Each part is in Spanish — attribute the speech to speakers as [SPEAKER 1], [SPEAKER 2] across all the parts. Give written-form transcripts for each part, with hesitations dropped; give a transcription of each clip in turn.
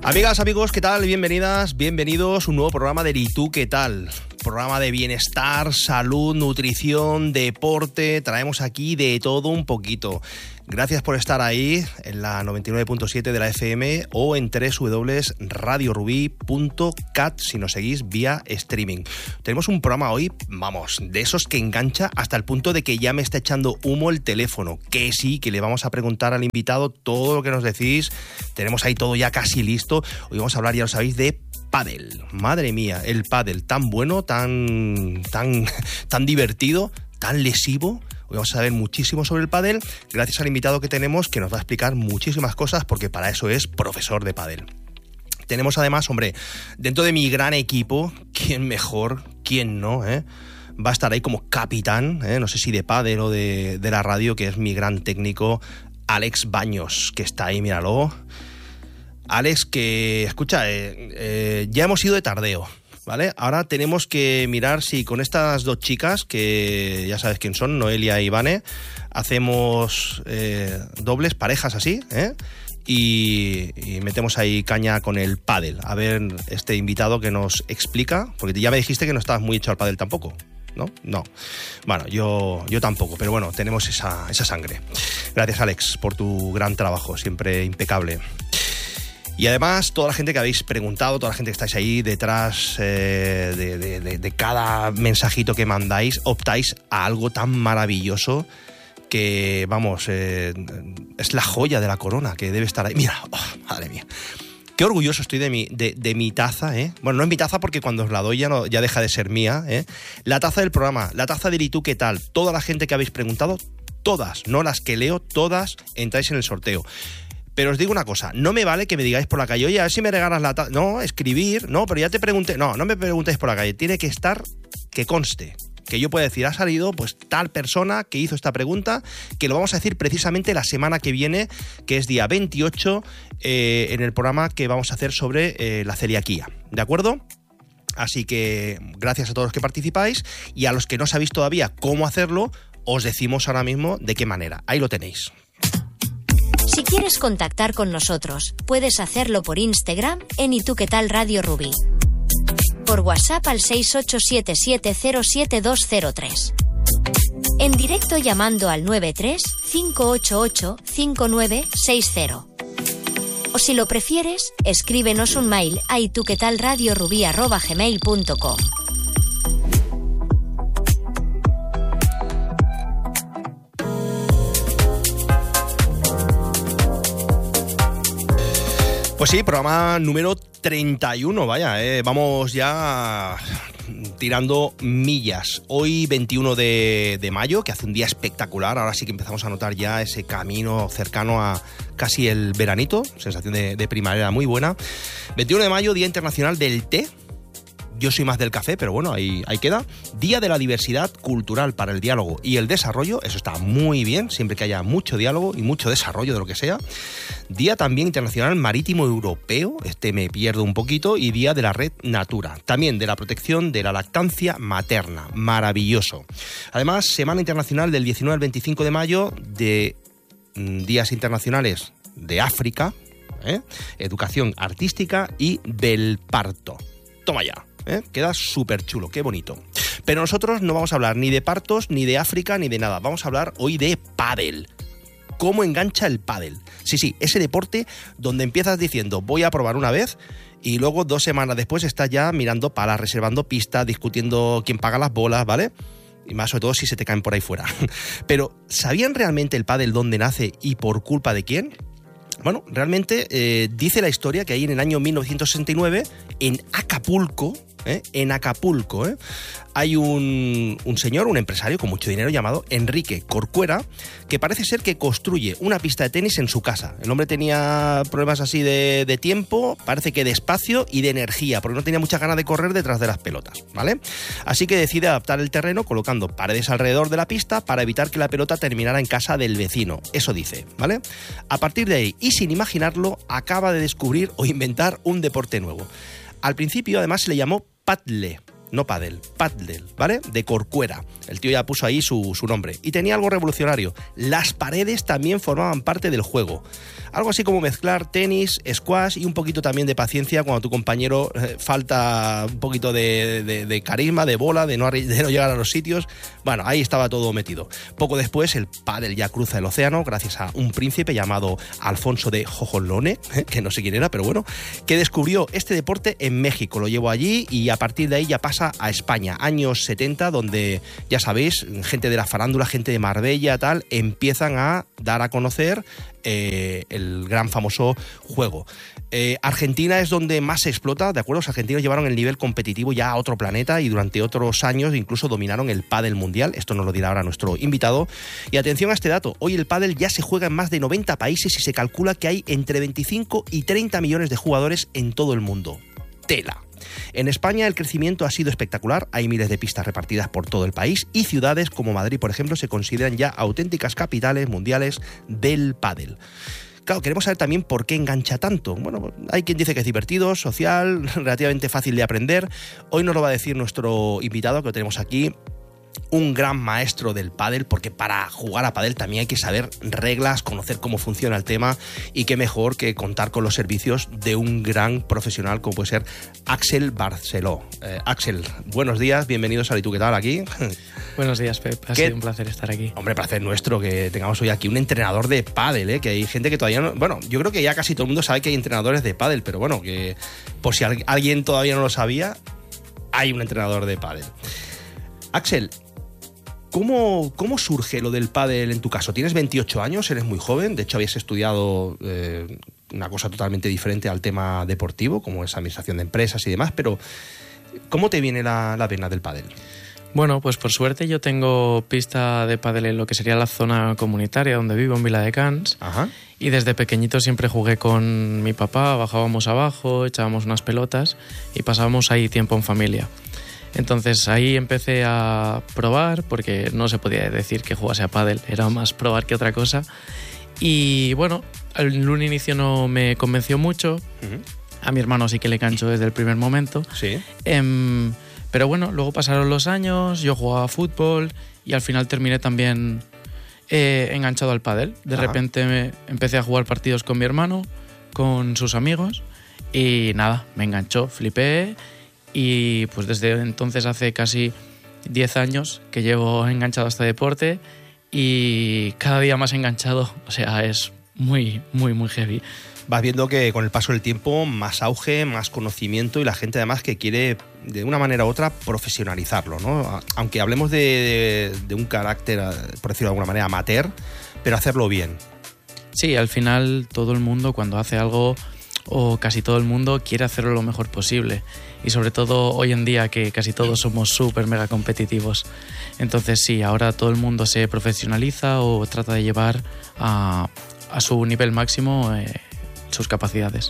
[SPEAKER 1] Amigas, amigos, ¿qué tal? Bienvenidas, bienvenidos a un nuevo programa de ¿Y tú qué tal? Programa de bienestar, salud, nutrición, deporte. Traemos aquí de todo un poquito. Gracias por estar ahí en la 99.7 de la FM o en www.radiorubí.cat si nos seguís vía streaming. Tenemos un programa hoy, vamos, de esos que engancha hasta el punto de que ya me está echando humo el teléfono. Que sí, que le vamos a preguntar al invitado todo lo que nos decís. Tenemos ahí todo ya casi listo. Hoy vamos a hablar, ya lo sabéis, de pádel. Madre mía, el pádel tan bueno, tan divertido, tan lesivo. Hoy vamos a saber muchísimo sobre el pádel gracias al invitado que tenemos, que nos va a explicar muchísimas cosas porque para eso es profesor de pádel. Tenemos además, hombre, dentro de mi gran equipo, ¿quién mejor? ¿Quién no? Va a estar ahí como capitán, no sé si de pádel o de la radio, que es mi gran técnico, Alex Baños, que está ahí, míralo. Alex, que, escucha, ya hemos ido de tardeo, ¿vale? Ahora tenemos que mirar si con estas dos chicas, que ya sabes quién son, Noelia y Vane, hacemos dobles, parejas así, y metemos ahí caña con el pádel. A ver este invitado que nos explica, porque ya me dijiste que no estabas muy hecho al pádel tampoco, ¿no? No. Bueno, yo tampoco, pero bueno, tenemos esa sangre. Gracias, Alex, por tu gran trabajo, siempre impecable. Y además, toda la gente que habéis preguntado, toda la gente que estáis ahí detrás de cada mensajito que mandáis, optáis a algo tan maravilloso que, vamos, es la joya de la corona, que debe estar ahí. Mira, madre mía. Qué orgulloso estoy de mi taza, Bueno, no es mi taza porque cuando os la doy ya deja de ser mía, La taza del programa, la taza del ¿Y tú qué tal? Toda la gente que habéis preguntado, todas, no las que leo, todas entráis en el sorteo. Pero os digo una cosa, no me vale que me digáis por la calle, oye, a ver si me regalas la taza. No, escribir, no, pero ya te pregunté. No me preguntéis por la calle, tiene que estar, que conste. Que yo pueda decir, ha salido pues tal persona que hizo esta pregunta, que lo vamos a decir precisamente la semana que viene, que es día 28, en el programa que vamos a hacer sobre la celiaquía, ¿de acuerdo? Así que gracias a todos los que participáis y a los que no sabéis todavía cómo hacerlo, os decimos ahora mismo de qué manera. Ahí lo tenéis.
[SPEAKER 2] Si quieres contactar con nosotros, puedes hacerlo por Instagram en ¿Y tú qué tal Radio Rubí? Por WhatsApp al 687707203. En directo llamando al 93-588-5960. O si lo prefieres, escríbenos un mail a ituquetalradiorubí@gmail.com.
[SPEAKER 1] Pues sí, programa número 31, vaya, vamos ya tirando millas. Hoy 21 de mayo, que hace un día espectacular, ahora sí que empezamos a notar ya ese camino cercano a casi el veranito, sensación de primavera muy buena. 21 de mayo, Día Internacional del Té. Yo soy más del café, pero bueno, ahí queda. Día de la diversidad cultural para el diálogo y el desarrollo. Eso está muy bien, siempre que haya mucho diálogo y mucho desarrollo de lo que sea. Día también internacional marítimo europeo, me pierdo un poquito, y Día de la Red Natura. También de la protección de la lactancia materna. Maravilloso. Además, Semana Internacional del 19 al 25 de mayo de Días Internacionales de África, Educación Artística y del Parto. Toma ya. Queda súper chulo, qué bonito. Pero nosotros no vamos a hablar ni de partos, ni de África, ni de nada. Vamos a hablar hoy de pádel. ¿Cómo engancha el pádel? Sí, ese deporte donde empiezas diciendo voy a probar una vez y luego 2 semanas después estás ya mirando palas, reservando pistas, discutiendo quién paga las bolas, ¿vale? Y más sobre todo si se te caen por ahí fuera. Pero, ¿sabían realmente el pádel dónde nace y por culpa de quién? Bueno, realmente dice la historia que ahí en el año 1969, en Acapulco, hay un señor, un empresario con mucho dinero llamado Enrique Corcuera, que parece ser que construye una pista de tenis en su casa. El hombre tenía problemas así de tiempo, parece que de espacio y de energía, porque no tenía muchas ganas de correr detrás de las pelotas, ¿vale? Así que decide adaptar el terreno colocando paredes alrededor de la pista para evitar que la pelota terminara en casa del vecino. Eso dice, ¿vale? A partir de ahí, y sin imaginarlo, acaba de descubrir o inventar un deporte nuevo. Al principio, además, se le llamó paddle, no pádel, paddle, ¿vale? De Corcuera. El tío ya puso ahí su nombre. Y tenía algo revolucionario. Las paredes también formaban parte del juego. Algo así como mezclar tenis, squash y un poquito también de paciencia cuando tu compañero falta un poquito de carisma, de bola, de no llegar a los sitios. Bueno, ahí estaba todo metido. Poco después el pádel ya cruza el océano gracias a un príncipe llamado Alfonso de Jojolone, que no sé quién era, pero bueno, que descubrió este deporte en México. Lo llevó allí y a partir de ahí ya pasa a España. Años 70, donde, ya sabéis, gente de la farándula, gente de Marbella, tal, empiezan a dar a conocer el gran famoso juego. Argentina es donde más se explota, ¿de acuerdo? Los argentinos llevaron el nivel competitivo ya a otro planeta y durante otros años incluso dominaron el pádel mundial. Esto nos lo dirá ahora nuestro invitado. Y atención a este dato, hoy el pádel ya se juega en más de 90 países y se calcula que hay entre 25 y 30 millones de jugadores en todo el mundo. Tela. En España el crecimiento ha sido espectacular, hay miles de pistas repartidas por todo el país y ciudades como Madrid, por ejemplo, se consideran ya auténticas capitales mundiales del pádel. Claro, queremos saber también por qué engancha tanto. Bueno, hay quien dice que es divertido, social, relativamente fácil de aprender. Hoy nos lo va a decir nuestro invitado que lo tenemos aquí, un gran maestro del pádel, porque para jugar a pádel también hay que saber reglas, conocer cómo funciona el tema y qué mejor que contar con los servicios de un gran profesional como puede ser Axel Barceló. Axel, buenos días, bienvenidos a ¿Y tú qué tal aquí?
[SPEAKER 3] Buenos días, Pep, ha sido un placer estar aquí.
[SPEAKER 1] Hombre, placer nuestro que tengamos hoy aquí un entrenador de pádel, que hay gente que todavía no... Bueno, yo creo que ya casi todo el mundo sabe que hay entrenadores de pádel, pero bueno, que por si alguien todavía no lo sabía, hay un entrenador de pádel. Axel, ¿cómo surge lo del pádel en tu caso? Tienes 28 años, eres muy joven, de hecho habías estudiado una cosa totalmente diferente al tema deportivo, como es administración de empresas y demás, pero ¿cómo te viene la vena del pádel?
[SPEAKER 3] Bueno, pues por suerte yo tengo pista de pádel en lo que sería la zona comunitaria donde vivo, en Viladecans.
[SPEAKER 1] Ajá.
[SPEAKER 3] Y desde pequeñito siempre jugué con mi papá, bajábamos abajo, echábamos unas pelotas y pasábamos ahí tiempo en familia. Entonces ahí empecé a probar, porque no se podía decir que jugase a pádel, era más probar que otra cosa. Y bueno, en un inicio no me convenció mucho. Uh-huh. A mi hermano sí que le enganchó desde el primer momento.
[SPEAKER 1] Sí.
[SPEAKER 3] Pero bueno, luego pasaron los años, yo jugaba a fútbol y al final terminé también enganchado al pádel. De repente empecé a jugar partidos con mi hermano, con sus amigos y nada, me enganchó, flipé. Y pues desde entonces hace casi 10 años que llevo enganchado a este deporte y cada día más enganchado, o sea, es muy, muy, muy heavy.
[SPEAKER 1] Vas viendo que con el paso del tiempo más auge, más conocimiento y la gente además que quiere de una manera u otra profesionalizarlo, ¿no? Aunque hablemos de un carácter, por decirlo de alguna manera, amateur, pero hacerlo bien.
[SPEAKER 3] Sí, al final todo el mundo cuando hace algo, o casi todo el mundo, quiere hacerlo lo mejor posible. Y sobre todo hoy en día que casi todos somos súper mega competitivos. Entonces sí, ahora todo el mundo se profesionaliza o trata de llevar a su nivel máximo sus capacidades.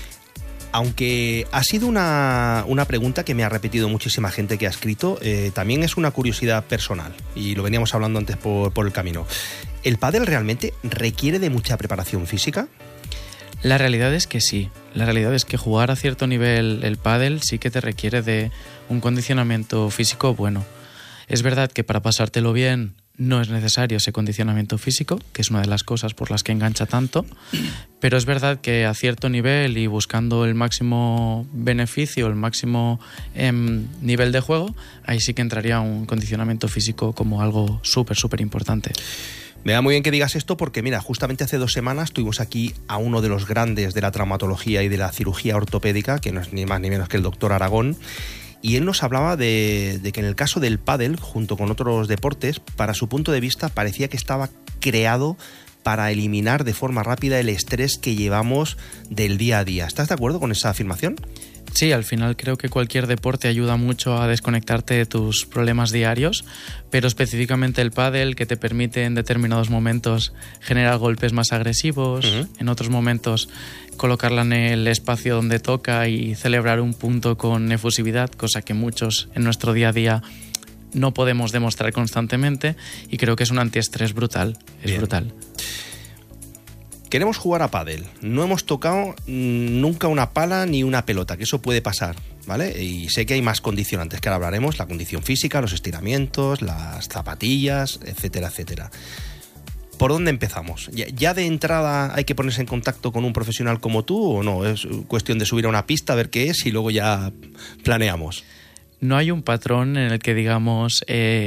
[SPEAKER 1] Aunque ha sido una pregunta que me ha repetido muchísima gente que ha escrito, también es una curiosidad personal y lo veníamos hablando antes por el camino. ¿El pádel realmente requiere de mucha preparación física?
[SPEAKER 3] La realidad es que sí. La realidad es que jugar a cierto nivel el pádel sí que te requiere de un condicionamiento físico bueno. Es verdad que para pasártelo bien no es necesario ese condicionamiento físico, que es una de las cosas por las que engancha tanto, pero es verdad que a cierto nivel y buscando el máximo beneficio, el máximo nivel de juego, ahí sí que entraría un condicionamiento físico como algo súper, súper importante.
[SPEAKER 1] Me da muy bien que digas esto porque, mira, justamente hace 2 semanas tuvimos aquí a uno de los grandes de la traumatología y de la cirugía ortopédica, que no es ni más ni menos que el doctor Aragón, y él nos hablaba de que en el caso del pádel, junto con otros deportes, para su punto de vista parecía que estaba creado para eliminar de forma rápida el estrés que llevamos del día a día. ¿Estás de acuerdo con esa afirmación?
[SPEAKER 3] Sí, al final creo que cualquier deporte ayuda mucho a desconectarte de tus problemas diarios, pero específicamente el pádel, que te permite en determinados momentos generar golpes más agresivos, en otros momentos colocarla en el espacio donde toca y celebrar un punto con efusividad, cosa que muchos en nuestro día a día no podemos demostrar constantemente, y creo que es un antiestrés brutal, es brutal.
[SPEAKER 1] queremos jugar a pádel, no hemos tocado nunca una pala ni una pelota, que eso puede pasar, ¿vale? Y sé que hay más condicionantes, que ahora hablaremos, la condición física, los estiramientos, las zapatillas, etcétera, etcétera. ¿Por dónde empezamos? ¿Ya de entrada hay que ponerse en contacto con un profesional como tú o no? ¿Es cuestión de subir a una pista, a ver qué es y luego ya planeamos?
[SPEAKER 3] No hay un patrón en el que digamos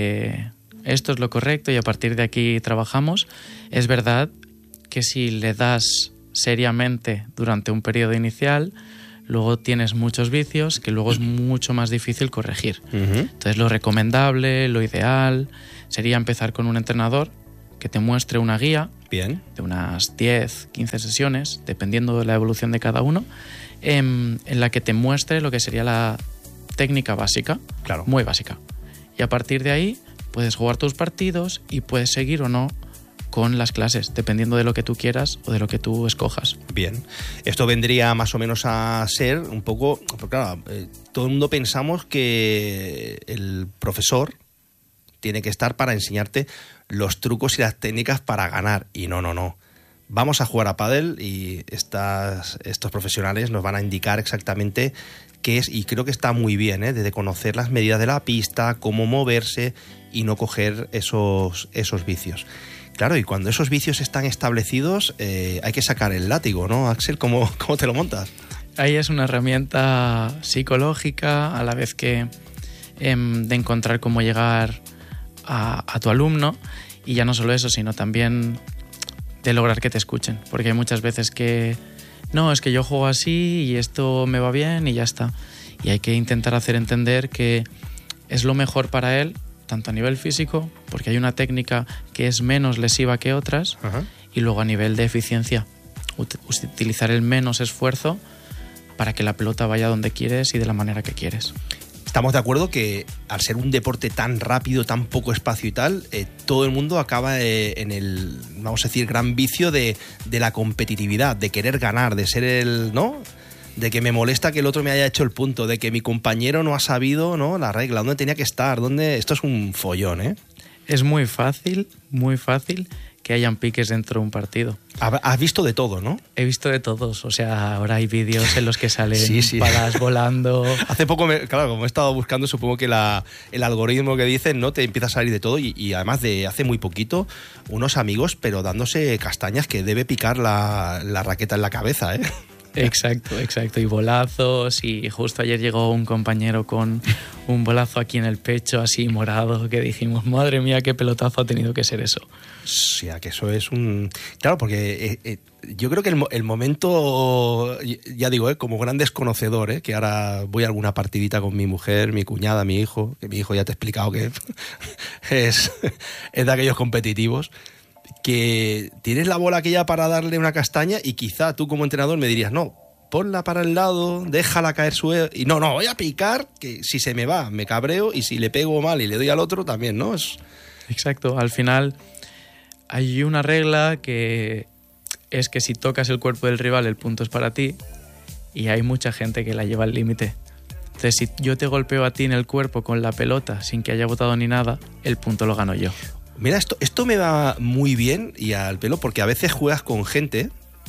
[SPEAKER 3] esto es lo correcto y a partir de aquí trabajamos. Es verdad que si le das seriamente durante un periodo inicial, luego tienes muchos vicios que luego es mucho más difícil corregir. Entonces lo recomendable, lo ideal, sería empezar con un entrenador que te muestre una guía.
[SPEAKER 1] Bien.
[SPEAKER 3] De unas 10, 15 sesiones, dependiendo de la evolución de cada uno, en la que te muestre lo que sería la técnica básica,
[SPEAKER 1] claro,
[SPEAKER 3] muy básica. Y a partir de ahí puedes jugar tus partidos y puedes seguir o no con las clases, dependiendo de lo que tú quieras o de lo que tú escojas.
[SPEAKER 1] Bien. Esto vendría más o menos a ser un poco... Porque claro, todo el mundo pensamos que el profesor tiene que estar para enseñarte los trucos y las técnicas para ganar. Y no. Vamos a jugar a pádel y estos profesionales nos van a indicar exactamente qué es, y creo que está muy bien, desde conocer las medidas de la pista, cómo moverse y no coger esos vicios. Claro, y cuando esos vicios están establecidos, hay que sacar el látigo, ¿no, Axel? ¿Cómo te lo montas?
[SPEAKER 3] Ahí es una herramienta psicológica, a la vez que de encontrar cómo llegar a tu alumno, y ya no solo eso, sino también de lograr que te escuchen, porque hay muchas veces que no, es que yo juego así y esto me va bien y ya está, y hay que intentar hacer entender que es lo mejor para él, tanto a nivel físico, porque hay una técnica que es menos lesiva que otras, y luego a nivel de eficiencia, utilizar el menos esfuerzo para que la pelota vaya donde quieres y de la manera que quieres.
[SPEAKER 1] Estamos de acuerdo que al ser un deporte tan rápido, tan poco espacio y tal, todo el mundo acaba en el, vamos a decir, gran vicio de la competitividad, de querer ganar, de ser el, ¿no? De que me molesta que el otro me haya hecho el punto, de que mi compañero no ha sabido, ¿no?, la regla, dónde tenía que estar, esto es un follón, ¿eh? Es
[SPEAKER 3] muy fácil que hayan piques dentro de un partido.
[SPEAKER 1] Has visto de todo, ¿no?
[SPEAKER 3] He visto de todos, o sea, ahora hay vídeos en los que salen palas volando.
[SPEAKER 1] Hace poco, claro, como he estado buscando, supongo que el algoritmo que dicen, ¿no?, te empieza a salir de todo, y además de hace muy poquito, unos amigos, pero dándose castañas, que debe picar la raqueta en la cabeza, ¿eh?
[SPEAKER 3] Exacto, y bolazos, y justo ayer llegó un compañero con un bolazo aquí en el pecho, así morado, que dijimos, madre mía, qué pelotazo ha tenido que ser eso.
[SPEAKER 1] O sea, que eso es un... Claro, porque yo creo que el momento, ya digo, como gran desconocedor, que ahora voy a alguna partidita con mi mujer, mi cuñada, mi hijo, que mi hijo ya te he explicado que es de aquellos competitivos, que tienes la bola aquella para darle una castaña y quizá tú como entrenador me dirías, no, ponla para el lado, déjala caer y no, voy a picar, que si se me va, me cabreo, y si le pego mal y le doy al otro también, ¿no?
[SPEAKER 3] Exacto, al final hay una regla que es que si tocas el cuerpo del rival el punto es para ti, y hay mucha gente que la lleva al límite. Entonces, si yo te golpeo a ti en el cuerpo con la pelota sin que haya botado ni nada, el punto lo gano yo.
[SPEAKER 1] Mira, esto me va muy bien y al pelo, porque a veces juegas con gente,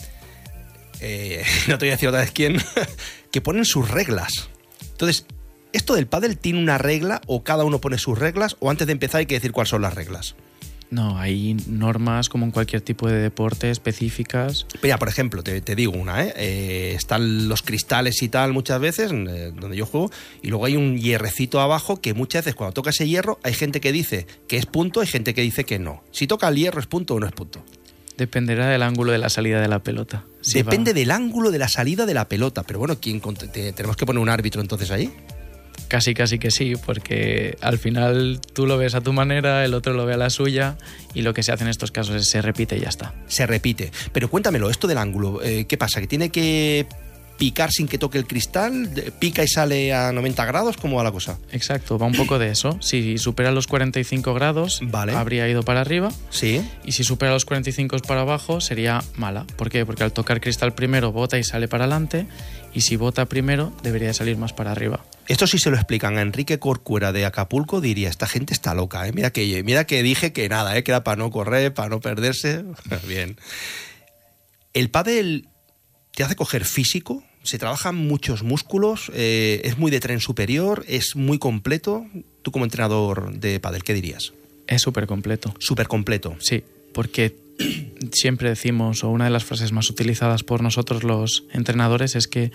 [SPEAKER 1] no te voy a decir otra vez quién, que ponen sus reglas. Entonces, ¿esto del pádel tiene una regla o cada uno pone sus reglas, o antes de empezar hay que decir cuáles son las reglas?
[SPEAKER 3] No, hay normas como en cualquier tipo de deporte específicas.
[SPEAKER 1] Mira, por ejemplo, te digo una, están los cristales y tal muchas veces, donde yo juego, y luego hay un hierrecito abajo que muchas veces cuando toca ese hierro hay gente que dice que es punto, hay gente que dice que no. Si toca el hierro, ¿es punto o no es punto?
[SPEAKER 3] Dependerá del ángulo de la salida de la pelota.
[SPEAKER 1] Depende del ángulo de la salida de la pelota, pero bueno, ¿tenemos que poner un árbitro entonces ahí?
[SPEAKER 3] Casi que sí, porque al final tú lo ves a tu manera, el otro lo ve a la suya, y lo que se hace en estos casos es se repite y ya está. Se repite. Pero cuéntamelo, esto del ángulo, ¿qué pasa? ¿Que tiene que picar sin que toque el cristal? ¿Pica y sale a 90 grados? ¿Cómo va la cosa? Exacto, va un poco de eso. Si supera los 45 grados, vale, habría ido para arriba.
[SPEAKER 1] Sí.
[SPEAKER 3] Y si supera los 45 para abajo, sería mala. ¿Por qué? Porque al tocar cristal primero bota y sale para adelante, y si bota primero debería salir más para arriba.
[SPEAKER 1] Esto sí se lo explican a Enrique Corcuera de Acapulco, diría, esta gente está loca, ¿eh? Mira que dije que nada, que era para no correr, para no perderse. Bien. ¿El pádel te hace coger físico? ¿Se trabajan muchos músculos? ¿Es muy de tren superior? ¿Es muy completo? Tú como entrenador de pádel, ¿qué dirías?
[SPEAKER 3] Es súper completo.
[SPEAKER 1] Súper completo.
[SPEAKER 3] Sí, porque siempre decimos, o una de las frases más utilizadas por nosotros los entrenadores es que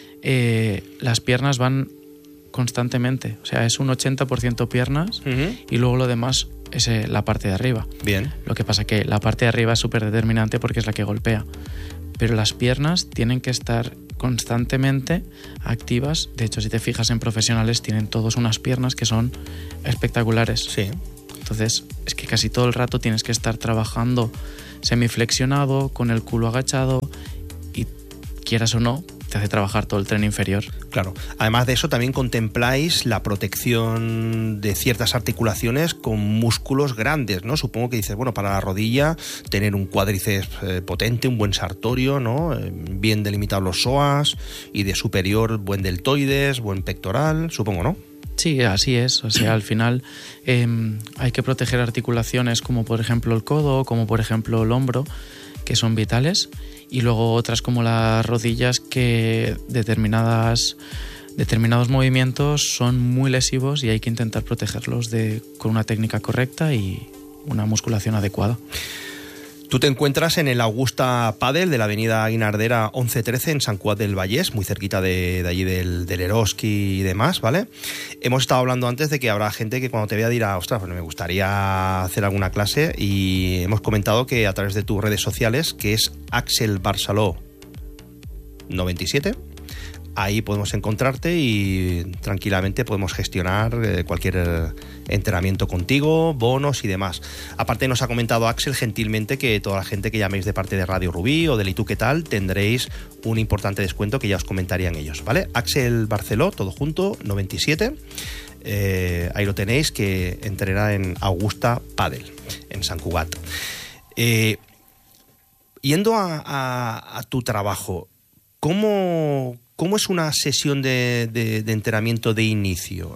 [SPEAKER 3] las piernas van constantemente. O sea, es un 80% piernas y luego lo demás es la parte de arriba.
[SPEAKER 1] Bien.
[SPEAKER 3] Lo que pasa que la parte de arriba es súper determinante porque es la que golpea. Pero las piernas tienen que estar constantemente activas. De hecho, si te fijas en profesionales, tienen todos unas piernas que son espectaculares.
[SPEAKER 1] Sí.
[SPEAKER 3] Entonces, es que casi todo el rato tienes que estar trabajando semiflexionado, con el culo agachado y, quieras o no, te hace trabajar todo el tren inferior.
[SPEAKER 1] Claro. Además de eso, también contempláis la protección de ciertas articulaciones con músculos grandes, ¿no? Supongo que dices, bueno, para la rodilla, tener un cuádriceps potente, un buen sartorio, ¿no? Bien delimitados los psoas, y de superior, buen deltoides, buen pectoral, supongo, ¿no?
[SPEAKER 3] Sí, así es. O sea, al final hay que proteger articulaciones como por ejemplo el codo, como por ejemplo el hombro, que son vitales, y luego otras como las rodillas, que determinados movimientos son muy lesivos y hay que intentar protegerlos con una técnica correcta y una musculación adecuada.
[SPEAKER 1] Tú te encuentras en el Augusta Padel de la avenida Guinardera 1113 en Sant Cugat del Vallès, muy cerquita de allí del Eroski y demás, ¿vale? Hemos estado hablando antes de que habrá gente que cuando te vea dirá, ostras, pues me gustaría hacer alguna clase, y hemos comentado que a través de tus redes sociales, que es Axel Barceló 97, ahí podemos encontrarte y tranquilamente podemos gestionar cualquier entrenamiento contigo, bonos y demás. Aparte, nos ha comentado Axel gentilmente que toda la gente que llaméis de parte de Radio Rubí o del ¿Y tú qué tal? Tendréis un importante descuento que ya os comentarían ellos, ¿vale? Axel Barceló, todo junto, 97. Ahí lo tenéis, que entrenará en Augusta Padel, en Sant Cugat. Yendo a tu trabajo, ¿cómo es una sesión de entrenamiento de inicio?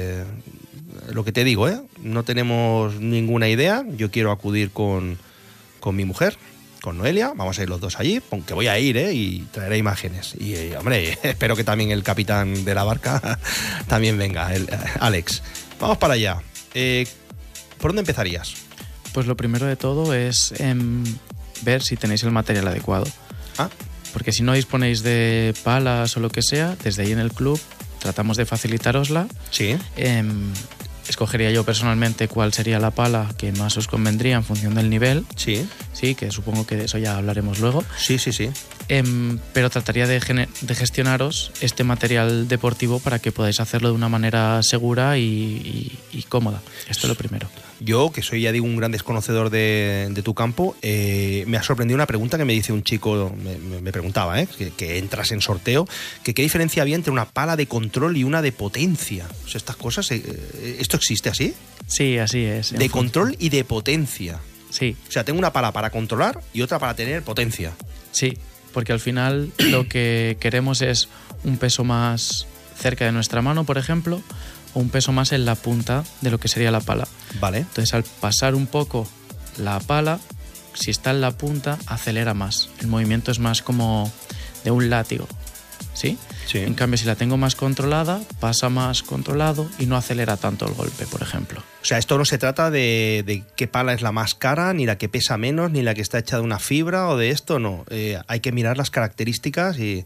[SPEAKER 1] Lo que te digo, no tenemos ninguna idea. Yo quiero acudir con mi mujer, con Noelia. Vamos a ir los dos allí, aunque voy a ir y traeré imágenes. Y, hombre, espero que también el capitán de la barca también venga, Alex. Vamos para allá. ¿Por dónde empezarías?
[SPEAKER 3] Pues lo primero de todo es ver si tenéis el material adecuado. Porque si no disponéis de palas o lo que sea, desde ahí en el club tratamos de facilitárosla.
[SPEAKER 1] Sí.
[SPEAKER 3] Escogería yo personalmente cuál sería la pala que más os convendría en función del nivel.
[SPEAKER 1] Sí.
[SPEAKER 3] Sí, que supongo que de eso ya hablaremos luego.
[SPEAKER 1] Sí.
[SPEAKER 3] Pero trataría de gestionaros este material deportivo para que podáis hacerlo de una manera segura y cómoda. Esto es lo primero.
[SPEAKER 1] Yo, que soy, ya digo, un gran desconocedor de tu campo, me ha sorprendido una pregunta que me dice un chico, me preguntaba, que entras en sorteo, que qué diferencia había entre una pala de control y una de potencia. O sea, estas cosas, ¿esto existe así?
[SPEAKER 3] Sí, así es.
[SPEAKER 1] De control y de potencia.
[SPEAKER 3] Sí.
[SPEAKER 1] O sea, tengo una pala para controlar y otra para tener potencia.
[SPEAKER 3] Sí, porque al final lo que queremos es un peso más cerca de nuestra mano, por ejemplo, o un peso más en la punta de lo que sería la pala.
[SPEAKER 1] Vale.
[SPEAKER 3] Entonces, al pasar un poco la pala, si está en la punta, acelera más. El movimiento es más como de un látigo, ¿sí?
[SPEAKER 1] Sí.
[SPEAKER 3] En cambio, si la tengo más controlada, pasa más controlado y no acelera tanto el golpe, por ejemplo.
[SPEAKER 1] O sea, esto no se trata de qué pala es la más cara, ni la que pesa menos, ni la que está hecha de una fibra o de esto, no. Hay que mirar las características y...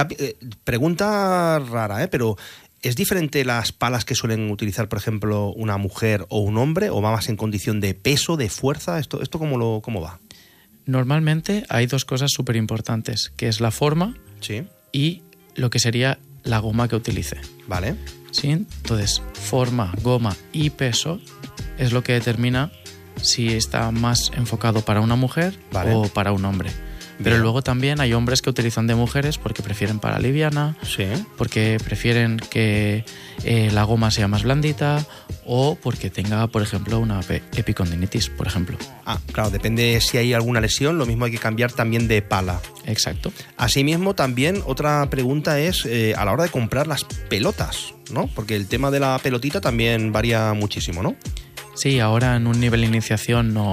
[SPEAKER 1] Pregunta rara, pero... ¿Es diferente las palas que suelen utilizar, por ejemplo, una mujer o un hombre? ¿O va más en condición de peso, de fuerza? ¿Esto cómo va?
[SPEAKER 3] Normalmente hay dos cosas súper importantes, que es la forma y lo que sería la goma que utilice.
[SPEAKER 1] Vale.
[SPEAKER 3] ¿Sí? Entonces, forma, goma y peso es lo que determina si está más enfocado para una mujer o para un hombre. Pero luego también hay hombres que utilizan de mujeres porque prefieren pala liviana, porque prefieren que la goma sea más blandita o porque tenga, por ejemplo, una epicondilitis, por ejemplo.
[SPEAKER 1] Claro, depende si hay alguna lesión, lo mismo hay que cambiar también de pala.
[SPEAKER 3] Exacto.
[SPEAKER 1] Asimismo, también otra pregunta es a la hora de comprar las pelotas, ¿no? Porque el tema de la pelotita también varía muchísimo, ¿no?
[SPEAKER 3] Sí, ahora en un nivel de iniciación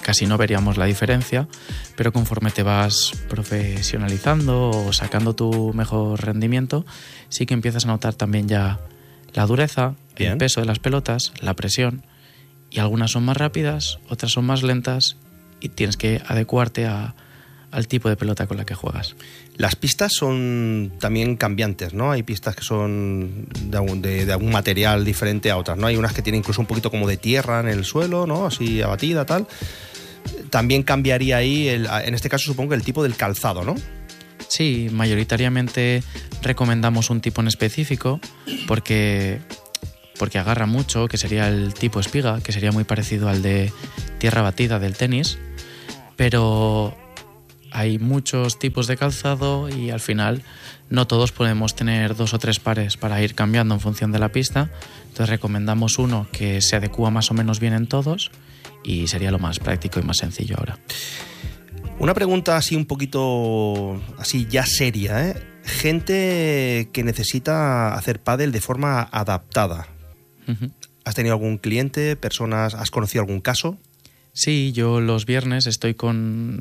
[SPEAKER 3] casi no veríamos la diferencia, pero conforme te vas profesionalizando o sacando tu mejor rendimiento, sí que empiezas a notar también ya la dureza,
[SPEAKER 1] Bien.
[SPEAKER 3] el peso de las pelotas, la presión, y algunas son más rápidas, otras son más lentas y tienes que adecuarte al tipo de pelota con la que juegas.
[SPEAKER 1] Las pistas son también cambiantes, ¿no? Hay pistas que son de algún material diferente a otras, ¿no? Hay unas que tienen incluso un poquito como de tierra en el suelo, ¿no? Así abatida, tal. También cambiaría ahí, en este caso supongo que el tipo del calzado, ¿no?
[SPEAKER 3] Sí, mayoritariamente recomendamos un tipo en específico porque agarra mucho, que sería el tipo espiga, que sería muy parecido al de tierra batida del tenis, pero hay muchos tipos de calzado y al final no todos podemos tener 2 o 3 pares para ir cambiando en función de la pista. Entonces recomendamos uno que se adecúa más o menos bien en todos y sería lo más práctico y más sencillo ahora.
[SPEAKER 1] Una pregunta así un poquito así ya seria, ¿eh? Gente que necesita hacer pádel de forma adaptada.
[SPEAKER 3] Uh-huh.
[SPEAKER 1] ¿Has tenido algún cliente, personas, has conocido algún caso?
[SPEAKER 3] Sí, yo los viernes estoy con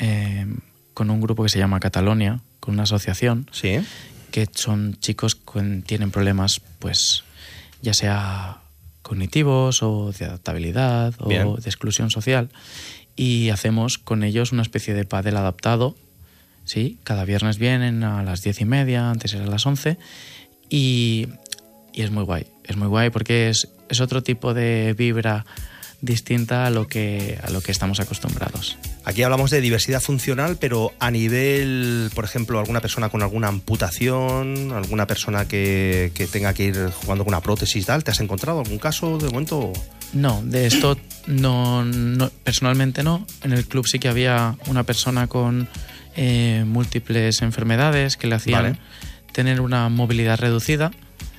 [SPEAKER 3] un grupo que se llama Catalonia, con una asociación,
[SPEAKER 1] Sí.
[SPEAKER 3] que son chicos que tienen problemas, pues ya sea cognitivos o de adaptabilidad
[SPEAKER 1] Bien.
[SPEAKER 3] o de exclusión social, y hacemos con ellos una especie de pádel adaptado. Sí, cada viernes vienen a las 10:30, antes era a las 11, y es muy guay. Es muy guay porque es otro tipo de vibra distinta a lo que estamos acostumbrados.
[SPEAKER 1] Aquí hablamos de diversidad funcional, pero a nivel, por ejemplo, alguna persona con alguna amputación, alguna persona que tenga que ir jugando con una prótesis, tal, ¿te has encontrado algún caso de momento?
[SPEAKER 3] No, de esto no, personalmente no. En el club sí que había una persona con múltiples enfermedades que le hacían tener una movilidad reducida,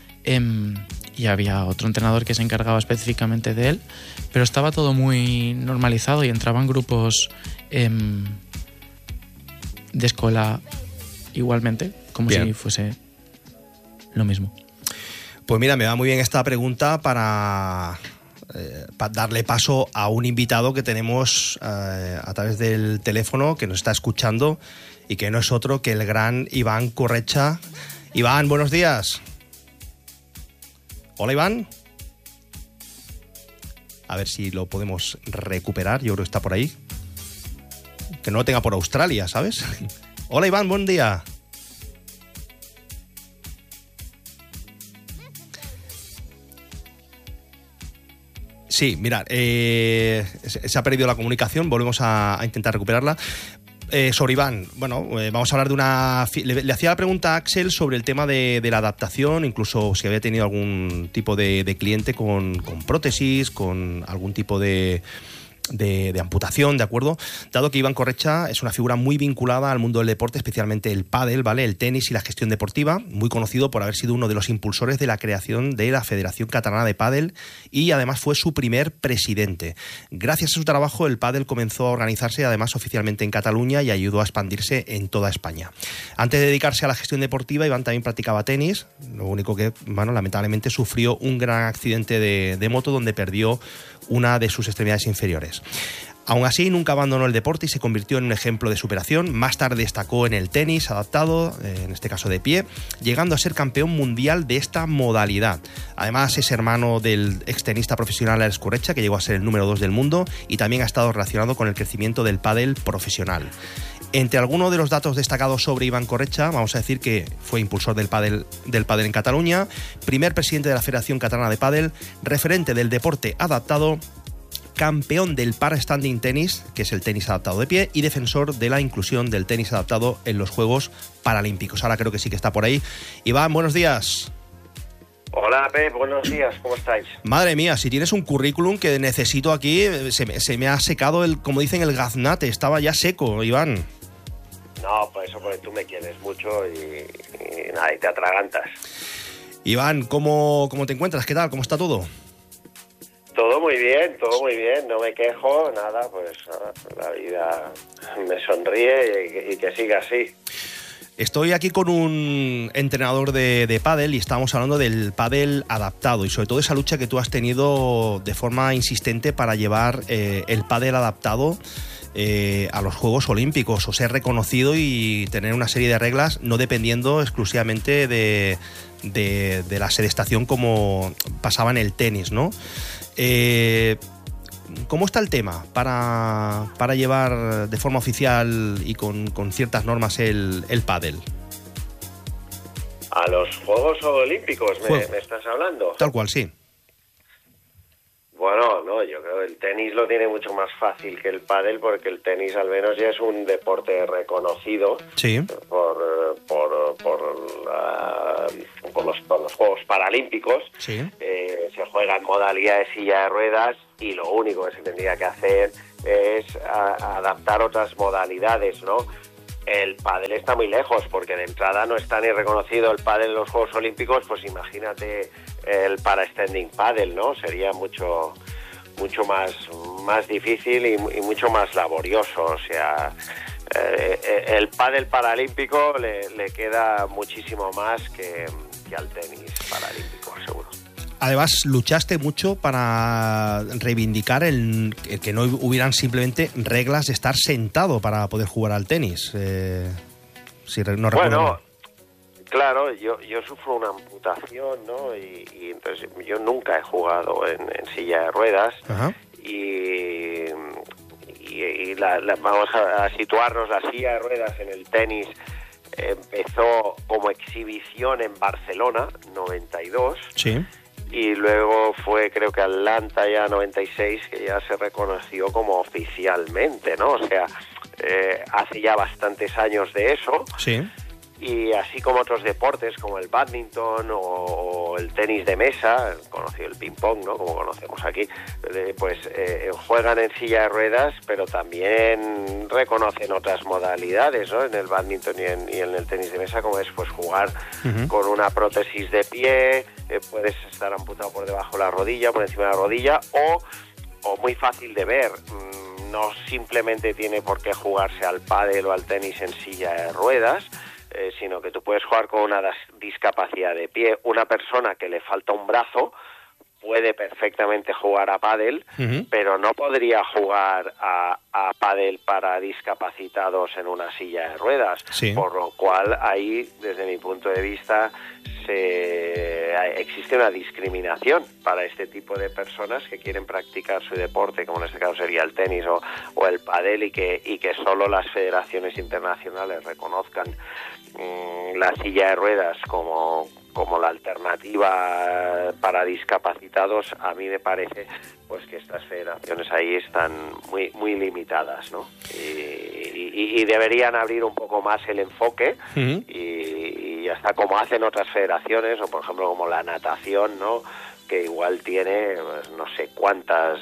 [SPEAKER 3] y había otro entrenador que se encargaba específicamente de él, pero estaba todo muy normalizado y entraban grupos de escuela igualmente, como
[SPEAKER 1] Bien.
[SPEAKER 3] si fuese lo mismo.
[SPEAKER 1] Pues mira, me va muy bien esta pregunta para darle paso a un invitado que tenemos a través del teléfono, que nos está escuchando y que no es otro que el gran Iván Correcha. Iván, buenos días. Hola, Iván. A ver si lo podemos recuperar. Yo creo que está por ahí. Que no lo tenga por Australia, ¿sabes? Hola, Iván, buen día. Sí, mirad, se ha perdido la comunicación. Volvemos a intentar recuperarla. Sobre Iván, bueno, vamos a hablar de una... Le hacía la pregunta a Axel sobre el tema de la adaptación, incluso si había tenido algún tipo de cliente con prótesis, con algún tipo de amputación, ¿de acuerdo? Dado que Iván Correcha es una figura muy vinculada al mundo del deporte, especialmente el pádel, ¿vale? El tenis y la gestión deportiva, muy conocido por haber sido uno de los impulsores de la creación de la Federación Catalana de Pádel y además fue su primer presidente. Gracias a su trabajo, el pádel comenzó a organizarse además oficialmente en Cataluña y ayudó a expandirse en toda España. Antes de dedicarse a la gestión deportiva, Iván también practicaba tenis, lo único que, bueno, lamentablemente sufrió un gran accidente de moto donde perdió una de sus extremidades inferiores. Aún así, nunca abandonó el deporte y se convirtió en un ejemplo de superación. Más tarde destacó en el tenis adaptado, en este caso de pie, llegando a ser campeón mundial de esta modalidad. Además, es hermano del extenista profesional Alex Correcha, que llegó a ser el número 2 del mundo, y también ha estado relacionado con el crecimiento del pádel profesional. Entre algunos de los datos destacados sobre Iván Correcha, vamos a decir que fue impulsor del pádel en Cataluña, primer presidente de la Federación Catalana de Pádel, referente del deporte adaptado, campeón del para-standing tenis, que es el tenis adaptado de pie, y defensor de la inclusión del tenis adaptado en los Juegos Paralímpicos. Ahora creo que sí que está por ahí. Iván, buenos días.
[SPEAKER 4] Hola, Pep, buenos días, ¿cómo estáis?
[SPEAKER 1] Madre mía, si tienes un currículum que necesito aquí, se me ha secado, como dicen, el gaznate, estaba ya seco, Iván.
[SPEAKER 4] No, pues eso porque tú me quieres mucho y nada, y te atragantas.
[SPEAKER 1] Iván, ¿cómo te encuentras? ¿Qué tal? ¿Cómo está todo?
[SPEAKER 4] Todo muy bien, no me quejo, nada, pues nada, la vida me sonríe y que siga así.
[SPEAKER 1] Estoy aquí con un entrenador de pádel y estábamos hablando del pádel adaptado y sobre todo esa lucha que tú has tenido de forma insistente para llevar el pádel adaptado a los Juegos Olímpicos, o ser reconocido y tener una serie de reglas no dependiendo exclusivamente de la sedestación como pasaba en el tenis, ¿no? ¿Cómo está el tema para llevar de forma oficial y con ciertas normas el pádel?
[SPEAKER 4] ¿A los Juegos Olímpicos me estás hablando?
[SPEAKER 1] Tal cual, sí.
[SPEAKER 4] Bueno, no, yo creo que el tenis lo tiene mucho más fácil que el pádel, porque el tenis al menos ya es un deporte reconocido,
[SPEAKER 1] sí,
[SPEAKER 4] por los Juegos Paralímpicos.
[SPEAKER 1] Sí.
[SPEAKER 4] Se juega en modalidad de silla de ruedas y lo único que se tendría que hacer es adaptar otras modalidades, ¿no? El pádel está muy lejos, porque de entrada no está ni reconocido el pádel en los Juegos Olímpicos, pues imagínate el para-standing pádel, ¿no? Sería mucho más difícil y mucho más laborioso. O sea, el pádel paralímpico le queda muchísimo más que al tenis paralímpico, seguro.
[SPEAKER 1] Además, luchaste mucho para reivindicar el que no hubieran simplemente reglas de estar sentado para poder jugar al tenis. No recuerdo.
[SPEAKER 4] Claro, yo sufro una amputación, ¿no? Y entonces yo nunca he jugado en silla de ruedas.
[SPEAKER 1] Ajá.
[SPEAKER 4] Y vamos a situarnos, la silla de ruedas en el tenis empezó como exhibición en Barcelona, 92.
[SPEAKER 1] Sí.
[SPEAKER 4] Y luego fue, creo que Atlanta ya 96, que ya se reconoció como oficialmente, ¿no? O sea, hace ya bastantes años de eso.
[SPEAKER 1] Sí.
[SPEAKER 4] Y así como otros deportes como el bádminton o el tenis de mesa, conocido el ping-pong, ¿no? Como conocemos aquí, pues juegan en silla de ruedas, pero también reconocen otras modalidades, ¿no? En el bádminton y en el tenis de mesa, como es pues jugar con una prótesis de pie, puedes estar amputado por debajo de la rodilla, por encima de la rodilla, o muy fácil de ver, no simplemente tiene por qué jugarse al pádel o al tenis en silla de ruedas, sino que tú puedes jugar con una discapacidad de pie. Una persona que le falta un brazo puede perfectamente jugar a pádel, pero no podría jugar a pádel para discapacitados en una silla de ruedas.
[SPEAKER 1] Sí.
[SPEAKER 4] Por lo cual ahí, desde mi punto de vista, existe una discriminación para este tipo de personas que quieren practicar su deporte, como en este caso sería el tenis o el pádel, y que solo las federaciones internacionales reconozcan la silla de ruedas como la alternativa para discapacitados. A mí me parece pues que estas federaciones ahí están muy limitadas, ¿no? Y deberían abrir un poco más el enfoque y hasta como hacen otras federaciones, o por ejemplo como la natación, ¿no? Que igual tiene pues, no sé cuántas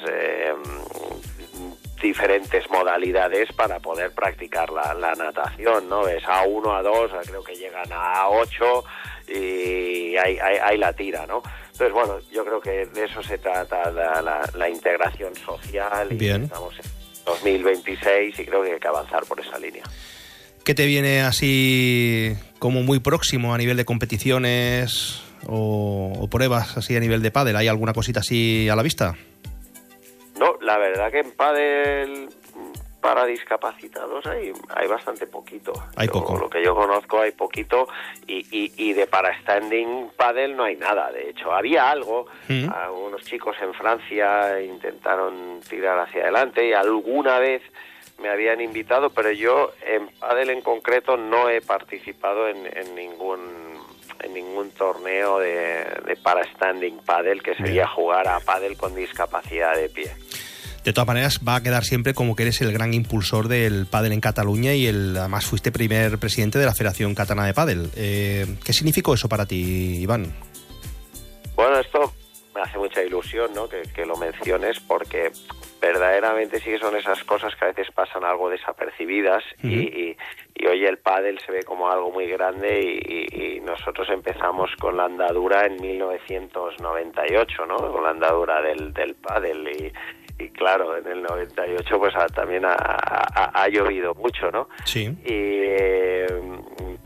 [SPEAKER 4] diferentes modalidades para poder practicar la natación, ¿no? Es A1, A2, creo que llegan a A8 y ahí la tira, ¿no? Entonces, bueno, yo creo que de eso se trata la integración social.
[SPEAKER 1] Bien.
[SPEAKER 4] Y estamos en 2026 y creo que hay que avanzar por esa línea.
[SPEAKER 1] ¿Qué te viene así como muy próximo a nivel de competiciones o pruebas así a nivel de pádel? ¿Hay alguna cosita así a la vista?
[SPEAKER 4] No, la verdad que en pádel para discapacitados hay bastante poquito.
[SPEAKER 1] Hay poco.
[SPEAKER 4] Lo que yo conozco hay poquito y de para standing pádel no hay nada. De hecho, había algo. Algunos chicos en Francia intentaron tirar hacia adelante y alguna vez me habían invitado, pero yo en pádel en concreto no he participado en ningún torneo de para standing pádel, que sería jugar a pádel con discapacidad de pie.
[SPEAKER 1] De todas maneras, va a quedar siempre como que eres el gran impulsor del pádel en Cataluña y además fuiste primer presidente de la Federación Catalana de Pádel. ¿Qué significó eso para ti, Iván?
[SPEAKER 4] Bueno, esto me hace mucha ilusión, ¿no? que lo menciones, porque verdaderamente sí que son esas cosas que a veces pasan algo desapercibidas y hoy el pádel se ve como algo muy grande y nosotros empezamos con la andadura en 1998, ¿no? Con la andadura del pádel y claro, en el 98 pues también ha llovido mucho, ¿no?
[SPEAKER 1] Sí.
[SPEAKER 4] Y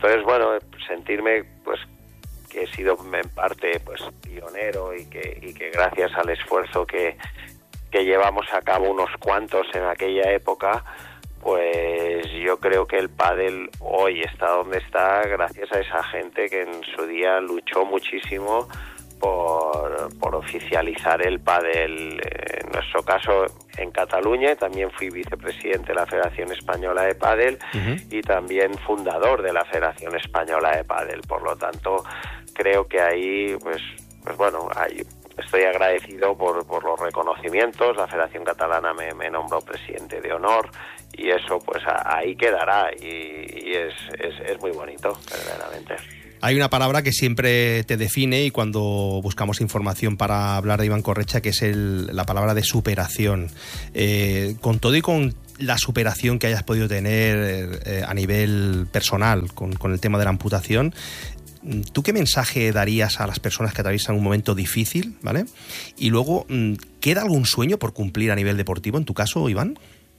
[SPEAKER 4] Entonces, bueno, sentirme pues que he sido en parte pues pionero y que gracias al esfuerzo que llevamos a cabo unos cuantos en aquella época, pues yo creo que el pádel hoy está donde está gracias a esa gente que en su día luchó muchísimo por oficializar el pádel. En nuestro caso en Cataluña, también fui vicepresidente de la Federación Española de Pádel y también fundador de la Federación Española de Pádel. Por lo tanto, creo que ahí, pues bueno, estoy agradecido por los reconocimientos. La Federación Catalana me nombró presidente de honor y eso pues ahí quedará y es muy bonito, verdaderamente.
[SPEAKER 1] Hay una palabra que siempre te define y cuando buscamos información para hablar de Iván Correcha, que es la palabra de superación. Con todo y con la superación que hayas podido tener a nivel personal con el tema de la amputación, ¿tú qué mensaje darías a las personas que atraviesan un momento difícil, ¿vale? Y luego, ¿queda algún sueño por cumplir a nivel deportivo en tu caso, Iván?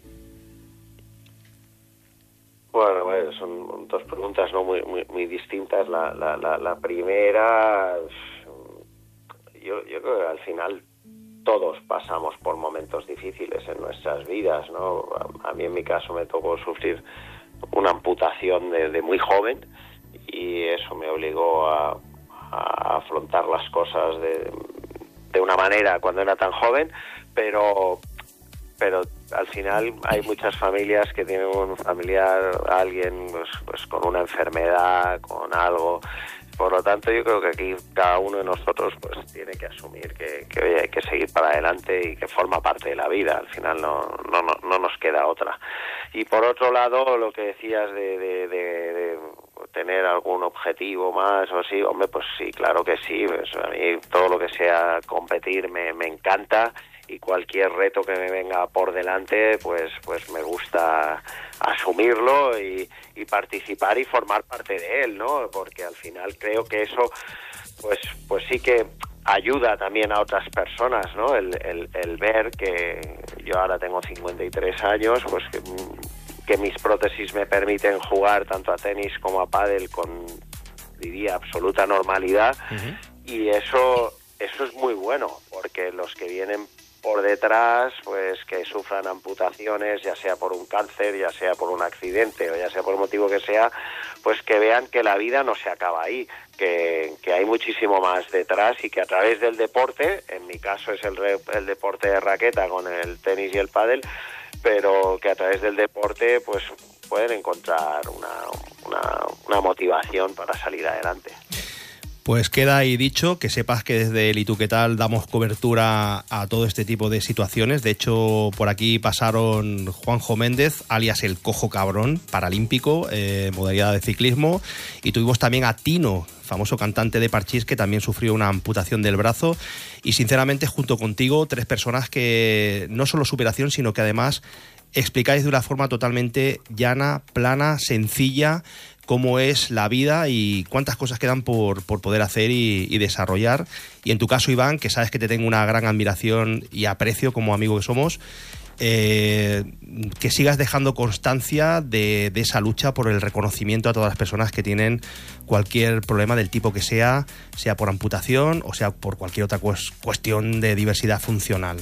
[SPEAKER 4] Bueno, son dos preguntas no muy distintas. La primera, yo creo que al final todos pasamos por momentos difíciles en nuestras vidas, ¿no? A mí en mi caso me tocó sufrir una amputación de muy joven y eso me obligó a afrontar las cosas de una manera cuando era tan joven, pero al final hay muchas familias que tienen un familiar, alguien pues con una enfermedad, con algo. Por lo tanto, yo creo que aquí cada uno de nosotros pues tiene que asumir que oye, hay que seguir para adelante y que forma parte de la vida. Al final no nos queda otra. Y por otro lado, lo que decías de tener algún objetivo más o así, hombre, pues sí, claro que sí. Pues a mí todo lo que sea competir me encanta. Y cualquier reto que me venga por delante, pues me gusta asumirlo y participar y formar parte de él, ¿no? Porque al final creo que eso, pues sí que ayuda también a otras personas, ¿no? El ver que yo ahora tengo 53 años, pues que mis prótesis me permiten jugar tanto a tenis como a pádel con, diría, absoluta normalidad. Y eso es muy bueno, porque los que vienen por detrás, pues que sufran amputaciones, ya sea por un cáncer, ya sea por un accidente o ya sea por el motivo que sea, pues que vean que la vida no se acaba ahí, que hay muchísimo más detrás y que a través del deporte, en mi caso es el deporte de raqueta con el tenis y el pádel, pero que a través del deporte pues pueden encontrar una motivación para salir adelante.
[SPEAKER 1] Pues queda ahí dicho, que sepas que desde el ¿Y tú qué tal? Damos cobertura a todo este tipo de situaciones. De hecho, por aquí pasaron Juanjo Méndez, alias el Cojo Cabrón, paralímpico, modalidad de ciclismo. Y tuvimos también a Tino, famoso cantante de Parchís, que también sufrió una amputación del brazo. Y sinceramente, junto contigo, tres personas que no solo superación, sino que además explicáis de una forma totalmente llana, plana, sencilla, cómo es la vida y cuántas cosas quedan por poder hacer y desarrollar. Y en tu caso, Iván, que sabes que te tengo una gran admiración y aprecio como amigo que somos, que sigas dejando constancia de esa lucha por el reconocimiento a todas las personas que tienen cualquier problema del tipo que sea por amputación o sea por cualquier otra cuestión de diversidad funcional.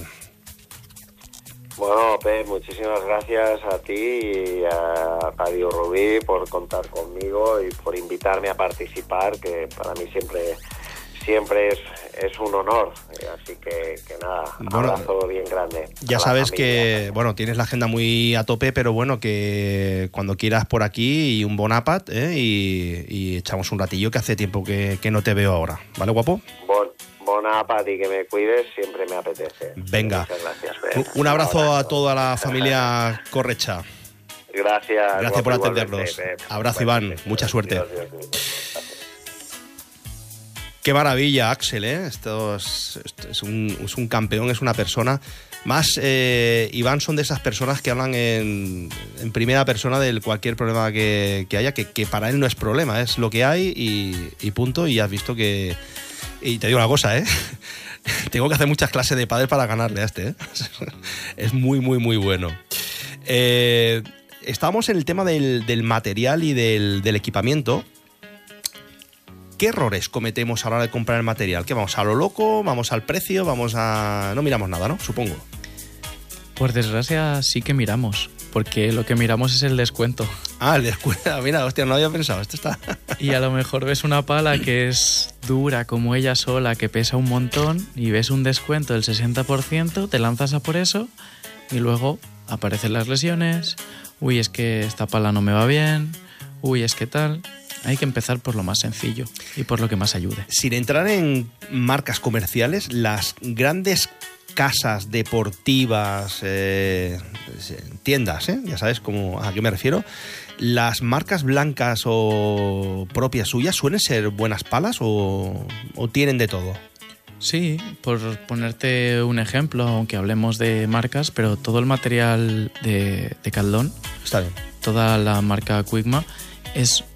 [SPEAKER 4] Bueno, Pep, muchísimas gracias a ti y a Radio Rubí por contar conmigo y por invitarme a participar, que para mí siempre es un honor. Así que nada, un abrazo bien grande.
[SPEAKER 1] Ya sabes que, bueno, tienes la agenda muy a tope, pero bueno, que cuando quieras por aquí y un bon àpat, y echamos un ratillo, que hace tiempo que no te veo ahora. ¿Vale, guapo?
[SPEAKER 4] Bon àpat y que me cuides, siempre me apetece.
[SPEAKER 1] Venga.
[SPEAKER 4] Muchas gracias.
[SPEAKER 1] Un abrazo a toda la familia Correcha.
[SPEAKER 4] Gracias
[SPEAKER 1] por atendernos. Abrazo, Iván. Mucha suerte.
[SPEAKER 4] Dios.
[SPEAKER 1] Qué maravilla, Axel, ¿eh? Esto es un campeón, es una persona. Más, Iván son de esas personas que hablan en primera persona de cualquier problema que haya, que para él no es problema, es lo que hay y punto. Y has visto que... Y te digo una cosa, ¿eh? Tengo que hacer muchas clases de pádel para ganarle a este, ¿eh? Es muy, muy, muy bueno. Estábamos en el tema del material y del equipamiento. ¿Qué errores cometemos a la hora de comprar el material? ¿Qué vamos a lo loco? ¿Vamos al precio? No miramos nada, ¿no? Supongo.
[SPEAKER 3] Por desgracia sí que miramos, porque lo que miramos es el descuento.
[SPEAKER 1] Ah, el descuento. Mira, hostia, no había pensado. Esto está...
[SPEAKER 3] Y a lo mejor ves una pala que es dura como ella sola, que pesa un montón, y ves un descuento del 60%, te lanzas a por eso y luego aparecen las lesiones. Uy, es que esta pala no me va bien. Uy, es que tal... Hay que empezar por lo más sencillo y por lo que más ayude.
[SPEAKER 1] Sin entrar en marcas comerciales, las grandes casas deportivas, tiendas, ya sabes a qué me refiero, ¿las marcas blancas o propias suyas suelen ser buenas palas o tienen de todo?
[SPEAKER 3] Sí, por ponerte un ejemplo, aunque hablemos de marcas, pero todo el material de Caldón,
[SPEAKER 1] está bien,
[SPEAKER 3] toda la marca Quickma, es